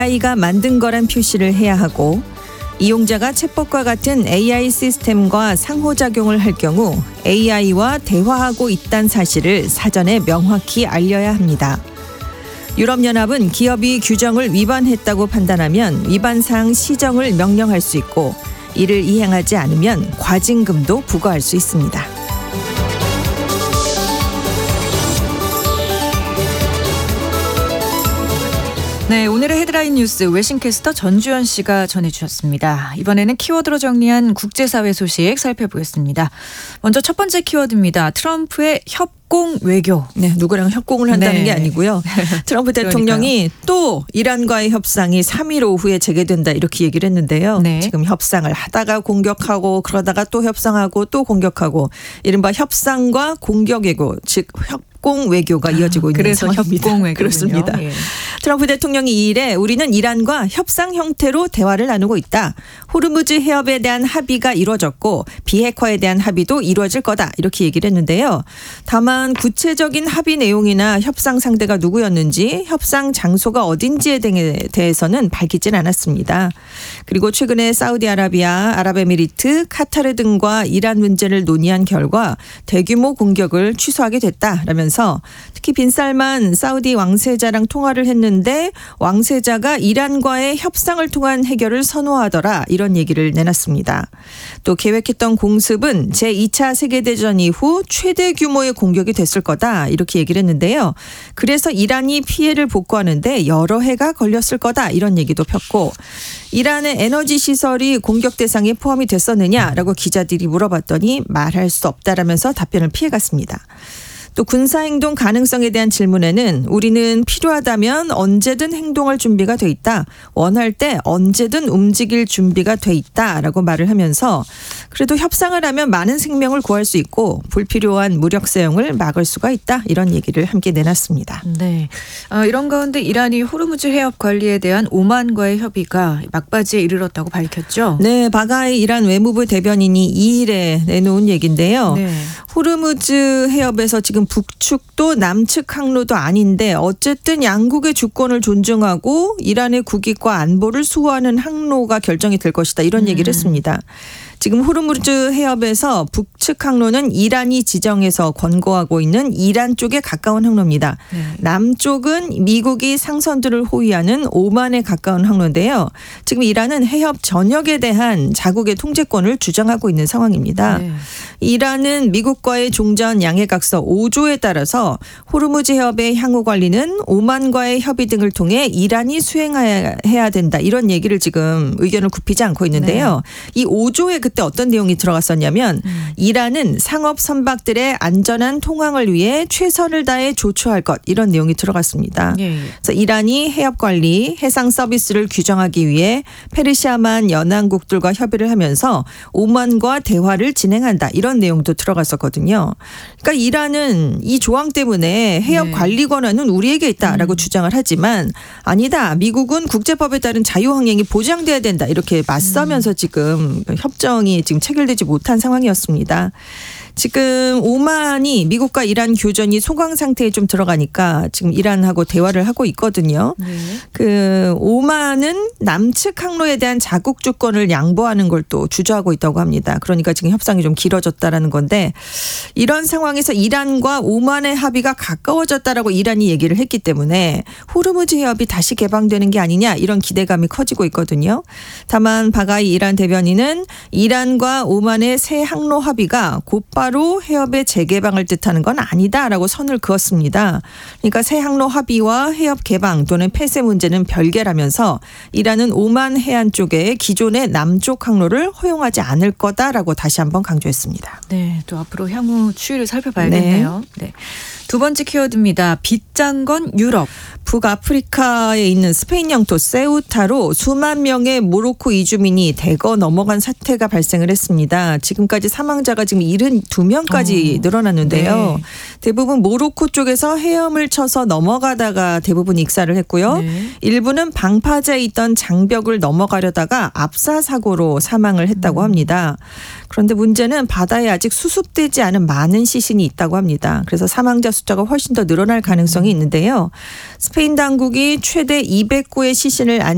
AI가 만든 거란 표시를 해야 하고 이용자가 챗봇과 같은 AI 시스템과 상호작용을 할 경우 AI와 대화하고 있다는 사실을 사전에 명확히 알려야 합니다. 유럽연합은 기업이 규정을 위반했다고 판단하면 위반사항 시정을 명령할 수 있고 이를 이행하지 않으면 과징금도 부과할 수 있습니다. 네, 오늘의 헤드라인 뉴스 외신캐스터 전주현 씨가 전해주셨습니다. 이번에는 키워드로 정리한 국제사회 소식 살펴보겠습니다. 먼저 첫 번째 키워드입니다. 트럼프의 협공 외교. 네, 누구랑 협공을 한다는 게 아니고요. 트럼프 대통령이 그러니까요. 또 이란과의 협상이 3일 오후에 재개된다 이렇게 얘기를 했는데요. 네. 지금 협상을 하다가 공격하고 그러다가 또 협상하고 또 공격하고 이른바 협상과 공격 외교, 즉 협공 외교가 이어지고 있는 그래서 상황입니다. 협공 외교군요. 그렇습니다. 예. 트럼프 대통령이 이 일에 우리는 이란과 협상 형태로 대화를 나누고 있다. 호르무즈 해협에 대한 합의가 이루어졌고 비핵화에 대한 합의도 이루어질 거다. 이렇게 얘기를 했는데요. 다만 구체적인 합의 내용이나 협상 상대가 누구였는지 협상 장소가 어딘지에 대해서는 밝히진 않았습니다. 그리고 최근에 사우디아라비아, 아랍에미리트, 카타르 등과 이란 문제를 논의한 결과 대규모 공격을 취소하게 됐다라면서 특히 빈살만 사우디 왕세자랑 통화를 했는데 왕세자가 이란과의 협상을 통한 해결을 선호하더라 이런 얘기를 내놨습니다. 또 계획했던 공습은 제2차 세계대전 이후 최대 규모의 공격이 됐을 거다 이렇게 얘기를 했는데요. 그래서 이란이 피해를 복구하는데 여러 해가 걸렸을 거다 이런 얘기도 폈고 이란의 에너지 시설이 공격 대상에 포함이 됐었느냐라고 기자들이 물어봤더니 말할 수 없다라면서 답변을 피해갔습니다. 또 군사행동 가능성에 대한 질문에는 우리는 필요하다면 언제든 행동할 준비가 돼 있다. 원할 때 언제든 움직일 준비가 돼 있다라고 말을 하면서 그래도 협상을 하면 많은 생명을 구할 수 있고 불필요한 무력 사용을 막을 수가 있다. 이런 얘기를 함께 내놨습니다. 네, 이런 가운데 이란이 호르무즈 해협 관리에 대한 오만과의 협의가 막바지에 이르렀다고 밝혔죠. 네, 바가이 이란 외무부 대변인이 2일에 내놓은 얘기인데요. 네. 호르무즈 해협에서 지금 북측도 남측 항로도 아닌데 어쨌든 양국의 주권을 존중하고 이란의 국익과 안보를 수호하는 항로가 결정이 될 것이다. 이런 얘기를 했습니다. 지금 호르무즈 해협에서 북측 항로는 이란이 지정해서 권고하고 있는 이란 쪽에 가까운 항로입니다. 네. 남쪽은 미국이 상선들을 호위하는 오만에 가까운 항로인데요. 지금 이란은 해협 전역에 대한 자국의 통제권을 주장하고 있는 상황입니다. 네. 이란은 미국과의 종전 양해각서 5조에 따라서 호르무즈 해협의 향후 관리는 오만과의 협의 등을 통해 이란이 수행해야 된다. 이런 얘기를 지금 의견을 굽히지 않고 있는데요. 이 5조에 그때 어떤 내용이 들어갔었냐면 이란은 상업 선박들의 안전한 통항을 위해 최선을 다해 조처할 것 이런 내용이 들어갔습니다. 예. 그래서 이란이 해협 관리, 해상 서비스를 규정하기 위해 페르시아만 연안국들과 협의를 하면서 오만과 대화를 진행한다. 이런 내용도 들어갔었거든요. 그러니까 이란은 이 조항 때문에 해협 관리 권한은 우리에게 있다라고 주장을 하지만 아니다. 미국은 국제법에 따른 자유항행이 보장돼야 된다. 이렇게 맞서면서 지금 협정이 지금 체결되지 못한 상황이었습니다. 지금 오만이 미국과 이란 교전이 소강 상태에 좀 들어가니까 지금 이란하고 대화를 하고 있거든요. 네. 그 오만은 남측 항로에 대한 자국 주권을 양보하는 걸 또 주저하고 있다고 합니다. 그러니까 지금 협상이 좀 길어졌다라는 건데 이런 상황에서 이란과 오만의 합의가 가까워졌다라고 이란이 얘기를 했기 때문에 호르무즈 해협이 다시 개방되는 게 아니냐 이런 기대감이 커지고 있거든요. 다만 바가이 이란 대변인은 이란과 오만의 새 항로 합의가 곧바로 해협의 재개방을 뜻하는 건 아니다라고 선을 그었습니다. 그러니까 새 항로 합의와 해협 개방 또는 폐쇄 문제는 별개라면서 이란은 오만 해안 쪽에 기존의 남쪽 항로를 허용하지 않을 거다라고 다시 한번 강조했습니다. 네, 또 앞으로 향후 추이를 살펴봐야겠네요. 네. 두 번째 키워드입니다. 빗장건 유럽. 북아프리카에 있는 스페인 영토 세우타로 수만 명의 모로코 이주민이 대거 넘어간 사태가 발생을 했습니다. 지금까지 사망자가 지금 72명까지 늘어났는데요. 네. 대부분 모로코 쪽에서 헤엄을 쳐서 넘어가다가 대부분 익사를 했고요. 네. 일부는 방파제에 있던 장벽을 넘어가려다가 압사 사고로 사망을 했다고 합니다. 그런데 문제는 바다에 아직 수습되지 않은 많은 시신이 있다고 합니다. 그래서 사망자 숫자가 훨씬 더 늘어날 가능성이 있는데요. 스페인 당국이 최대 209의 시신을